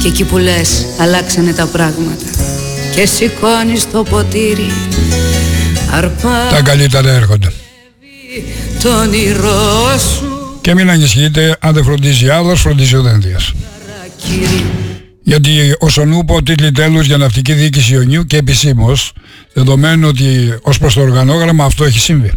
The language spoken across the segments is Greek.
Και εκεί που λες αλλάξανε τα πράγματα και σηκώνεις το ποτήρι, αρπά τα καλύτερα έρχονται. το όνειρό σου. Και μην ανησυχείτε, αν δεν φροντίζει άλλος, φροντίζει ο Δένδιας. Γιατί όσον ούπο τίτλοι τέλους για ναυτική διοίκηση Ιωνίου και επισήμως, δεδομένου ότι ως προς το οργανόγραμμα αυτό έχει συμβεί.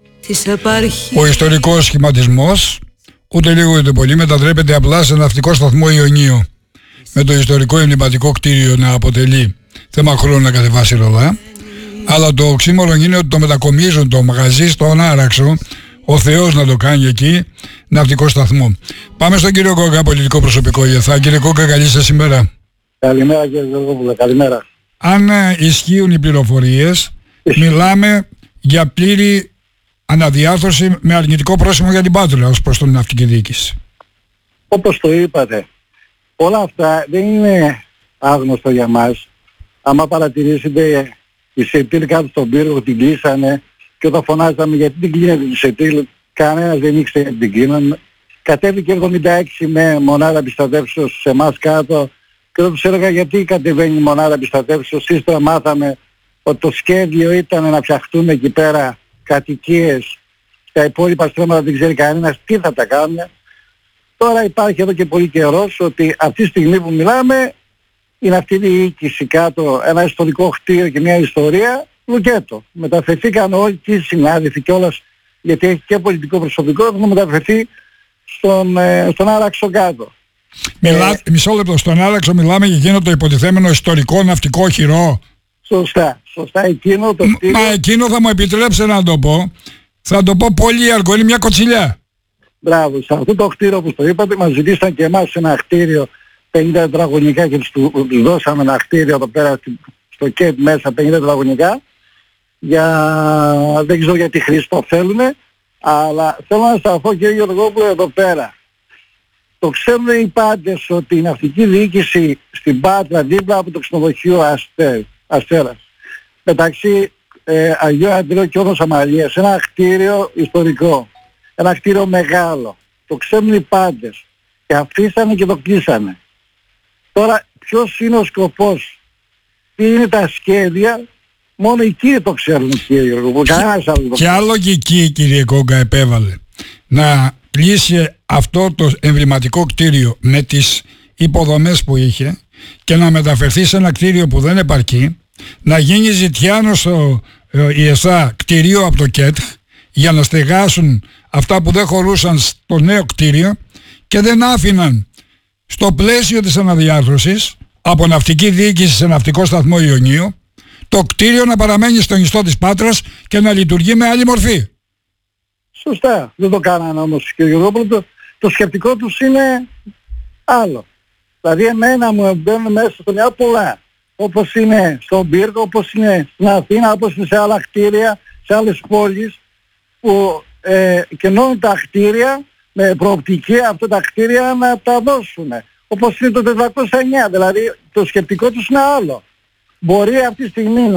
Ο ιστορικός σχηματισμός ούτε λίγο ούτε πολύ μετατρέπεται απλά σε ναυτικό σταθμό Ιωνίου, με το ιστορικό εμβληματικό κτίριο να αποτελεί θέμα χρόνου να κατεβάσει ρολά, αλλά το οξύμορο είναι ότι το μετακομίζουν το μαγαζί στον Άραξο, ο Θεός να το κάνει εκεί, ναυτικό σταθμό. Πάμε στον κύριο Κόκα, πολιτικό προσωπικό ΙΕΘΑ. Κύριε Κόκα, καλή σας ημέρα. Καλημέρα κύριε Γεωργόπουλε, καλημέρα. Αν ισχύουν οι πληροφορίες, μιλάμε για πλήρη αναδιάρθρωση με αρνητικό πρόσημο για την Πάτρα ως προς την ναυτική διοίκηση. Όπως το είπατε, όλα αυτά δεν είναι άγνωστο για μας. Άμα παρατηρήσετε, η Σετήλ κάτω στον πύργο την κλείσανε και όταν φωνάζαμε γιατί την κλείνετε τη Σετήλ, κανένας δεν ήξερε γιατί την κλείνανε. Κατέβηκε 76 με μονάδα επιστατεύσεως σε εμάς κάτω και όταν τους έλεγα γιατί κατεβαίνει η μονάδα επιστατεύσεως, ύστερα μάθαμε ότι το σχέδιο ήταν να φτιαχτούν εκεί πέρα κατοικίες, τα υπόλοιπα στρώματα δεν ξέρει κανένας τι θα τα κάνουν. Τώρα υπάρχει εδώ και πολύ καιρός ότι αυτή τη στιγμή που μιλάμε είναι αυτή η διοίκηση κάτω, ένα ιστορικό κτίριο και μια ιστορία, λουκέτο. Μεταφερθήκαν όλοι και οι συνάδελφοι κιόλας, γιατί έχει και πολιτικό προσωπικό, έχουν μεταφερθεί στον Άραξο κάτω. Μισό λεπτό, στον Άραξο μιλάμε για εκείνο το υποτιθέμενο ιστορικό ναυτικό χειρό. Σωστά, εκείνο το κτίριο. Μα εκείνο θα μου επιτρέψετε να το πω, θα το πω πολύ αργό, είναι μια κοτσιλιά. Μπράβο, σε αυτό το κτίριο που το είπατε μας ζητήσαν και εμάς ένα κτίριο 50 τετραγωνικά και τους δώσαμε ένα κτίριο εδώ πέρα στο ΚΕΤ μέσα 50 τετραγωνικά, δεν ξέρω για τι χρήση το θέλουν, αλλά θέλω να σταθώ κύριε Γεωργόπουλο εδώ πέρα. Το ξέρουν οι πάντες ότι η ναυτική διοίκηση στην Πάτρα δίπλα από το ξενοδοχείο Αστέρας μεταξύ Αγίου Αντρέου και Όρος Αμαλίας, ένα κτίριο ιστορικό, ένα κτίριο μεγάλο, το ξέρουν οι πάντες και αφήσανε και το κλείσανε. Τώρα ποιος είναι ο σκοπός, τι είναι τα σχέδια, μόνο εκεί το ξέρουν κύριε Γιώργο, κανένας άλλος. Ποια λογική κύριε Κόγκα επέβαλε να κλείσει αυτό το εμβληματικό κτίριο με τις υποδομές που είχε και να μεταφερθεί σε ένα κτίριο που δεν επαρκεί, να γίνει ζητιάνο στο ΙΕΘΑ κτιρίο από το ΚΕΤ για να στεγάσουν αυτά που δεν χωρούσαν στο νέο κτίριο και δεν άφηναν στο πλαίσιο της αναδιάρθρωσης από ναυτική διοίκηση σε ναυτικό σταθμό Ιωνίου το κτίριο να παραμένει στον ιστό της Πάτρας και να λειτουργεί με άλλη μορφή. Σωστά, δεν το κάνανε όμως κύριε Γεωργόπουλο, το σκεπτικό τους είναι άλλο. Δηλαδή εμένα μου μπαίνουν μέσα στο μυαλό πολλά, όπως είναι στον Πύργο, όπως είναι στην Αθήνα, όπως είναι σε άλλα κτίρια, σε άλλες πόλεις που κενώνουν τα κτίρια με προοπτική αυτά τα κτίρια να τα δώσουν. Όπως είναι το 409, δηλαδή το σκεπτικό τους είναι άλλο. Μπορεί αυτή τη στιγμή